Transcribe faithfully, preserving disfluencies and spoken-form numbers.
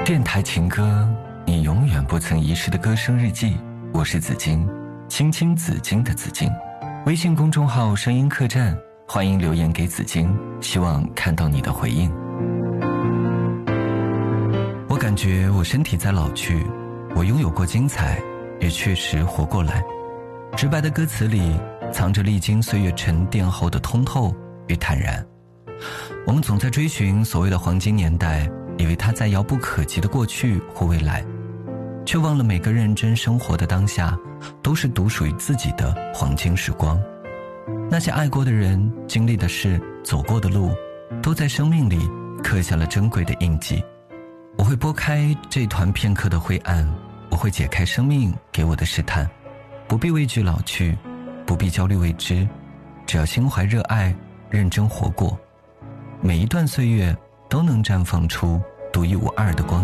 电台情歌，你永远不曾遗失的歌声日记。我是紫金，青青紫金的紫金。微信公众号声音客栈，欢迎留言给紫金，希望看到你的回应。我感觉我身体在老去，我拥有过精彩，也确实活过来。直白的歌词里藏着历经岁月沉淀后的通透与坦然。我们总在追寻所谓的黄金年代，以为它在遥不可及的过去或未来，却忘了每个认真生活的当下都是独属于自己的黄金时光。那些爱过的人，经历的事，走过的路，都在生命里刻下了珍贵的印记。我会拨开这团片刻的灰暗，我会解开生命给我的试探，不必畏惧老去，不必焦虑未知，只要心怀热爱，认真活过，每一段岁月都能绽放出独一无二的光。